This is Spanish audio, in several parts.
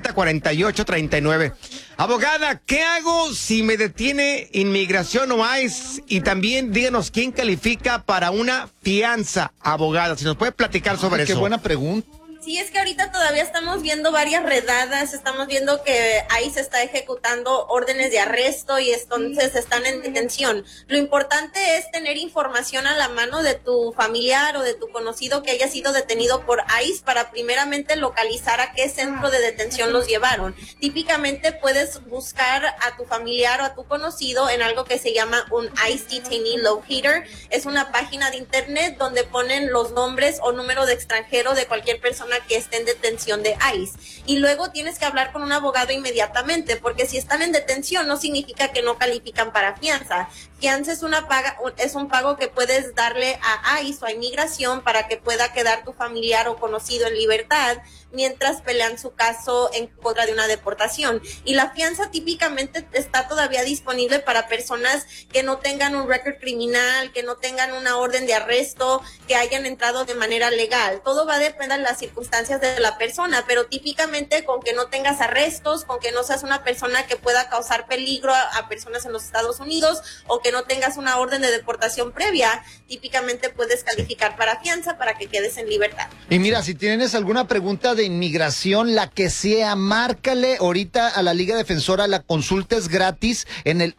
818-520-4839. Abogada, ¿qué hago si me detiene inmigración o ICE? Y también díganos quién califica para una fianza, abogada. Si nos puede platicar sobre eso. Qué buena pregunta. Sí, es que ahorita todavía estamos viendo varias redadas, estamos viendo que ahí se está ejecutando órdenes de arresto y entonces están en detención. Lo importante es tener información a la mano de tu familiar o de tu conocido que haya sido detenido por ICE para primeramente localizar a qué centro de detención los llevaron. Típicamente puedes buscar a tu familiar o a tu conocido en algo que se llama un ICE Detainee Locator. Es una página de internet donde ponen los nombres o número de extranjero de cualquier persona que esté en detención de ICE, y luego tienes que hablar con un abogado inmediatamente, porque si están en detención no significa que no califican para fianza. Fianza es un pago que puedes darle a ICE o a inmigración para que pueda quedar tu familiar o conocido en libertad mientras pelean su caso en contra de una deportación. Y la fianza típicamente está todavía disponible para personas que no tengan un récord criminal, que no tengan una orden de arresto, que hayan entrado de manera legal. Todo va a depender de las circunstancias de la persona, pero típicamente con que no tengas arrestos, con que no seas una persona que pueda causar peligro a personas en los Estados Unidos, o que no tengas una orden de deportación previa, típicamente puedes calificar para fianza para que quedes en libertad. Y mira, si tienes alguna pregunta de inmigración, la que sea, márcale ahorita a la Liga Defensora. La consulta es gratis en el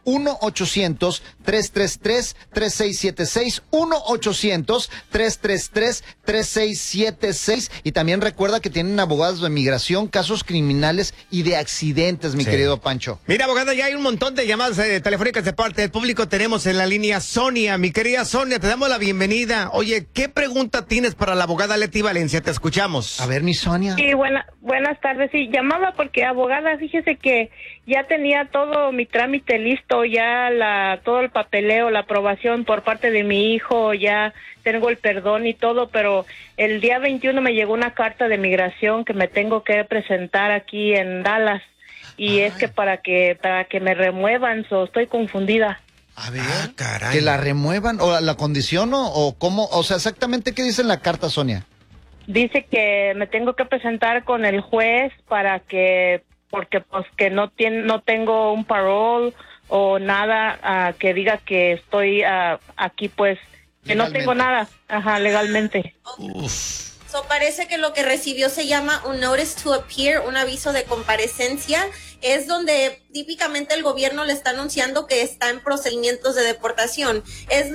1-800-333-3676, 1-800-333-3676. Y también recuerda que tienen abogados de inmigración, casos criminales y de accidentes, mi querido Pancho. Mira, abogada, ya hay un montón de llamadas telefónicas de parte del público. Tenemos en la línea Sonia. Mi querida Sonia, te damos la bienvenida. Oye, ¿qué pregunta tienes para la abogada Leti Valencia? Te escuchamos. A ver, mi Sonia. Sí, buenas tardes. Sí, llamaba porque, abogada, fíjese que ya tenía todo mi trámite listo, ya todo el papeleo, la aprobación por parte de mi hijo, ya tengo el perdón y todo, pero el día 21 me llegó una carta de migración que me tengo que presentar aquí en Dallas, y es que para que me remuevan, estoy confundida. A ver, caray. ¿Que la remuevan o la condición o cómo? O sea, exactamente, ¿qué dice en la carta, Sonia? Dice que me tengo que presentar con el juez porque pues que no tengo un parole o nada que diga que estoy aquí, pues que legalmente. No tengo nada, legalmente. Uf. Parece que lo que recibió se llama un notice to appear, un aviso de comparecencia. Es donde típicamente el gobierno le está anunciando que está en procedimientos de deportación. Es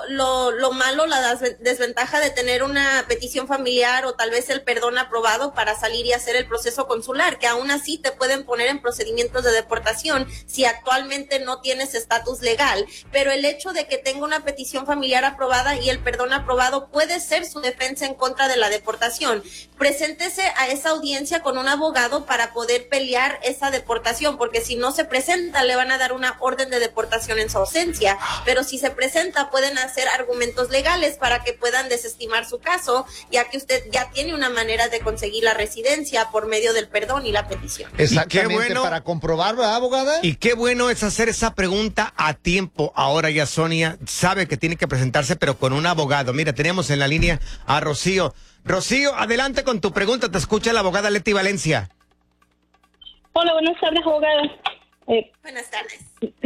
lo malo, la desventaja de tener una petición familiar o tal vez el perdón aprobado para salir y hacer el proceso consular, que aún así te pueden poner en procedimientos de deportación si actualmente no tienes estatus legal. Pero el hecho de que tenga una petición familiar aprobada y el perdón aprobado puede ser su defensa en contra de la deportación. Preséntese a esa audiencia con un abogado para poder pelear esa deportación, porque si no se presenta le van a dar una orden de deportación en su ausencia, pero si se presenta pueden hacer argumentos legales para que puedan desestimar su caso, ya que usted ya tiene una manera de conseguir la residencia por medio del perdón y la petición. Exactamente, bueno, para comprobar, ¿verdad, abogada? Y qué bueno es hacer esa pregunta a tiempo. Ahora ya Sonia sabe que tiene que presentarse, pero con un abogado. Mira, tenemos en la línea a Rocío. Rocío, adelante con tu pregunta, te escucha la abogada Leti Valencia. Hola, buenas tardes, abogada. Buenas tardes.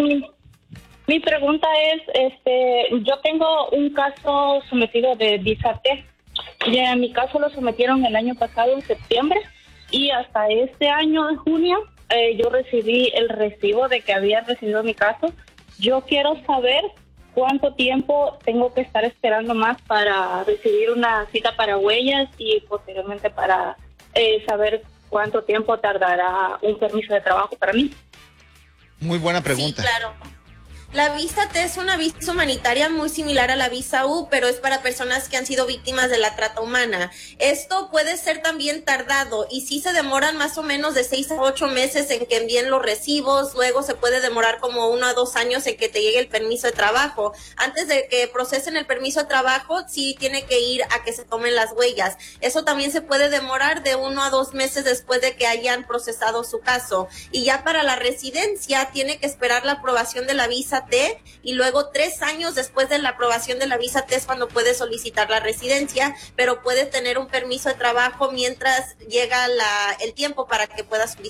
Mi pregunta es, yo tengo un caso sometido de visa T. Ya mi caso lo sometieron el año pasado, en septiembre, y hasta este año, en junio, yo recibí el recibo de que había recibido mi caso. Yo quiero saber cuánto tiempo tengo que estar esperando más para recibir una cita para huellas y posteriormente para saber cuánto tiempo tardará un permiso de trabajo para mí. Muy buena pregunta. Sí, claro. La visa T es una visa humanitaria muy similar a la visa U, pero es para personas que han sido víctimas de la trata humana. Esto puede ser también tardado y sí se demoran más o menos de 6 a 8 meses en que envíen los recibos, luego se puede demorar como 1 a 2 años en que te llegue el permiso de trabajo. Antes de que procesen el permiso de trabajo, sí tiene que ir a que se tomen las huellas. Eso también se puede demorar de 1 a 2 meses después de que hayan procesado su caso. Y ya para la residencia tiene que esperar la aprobación de la visa T y luego 3 años después de la aprobación de la visa T es cuando puede solicitar la residencia, pero puede tener un permiso de trabajo mientras llega el tiempo para que pueda solicitar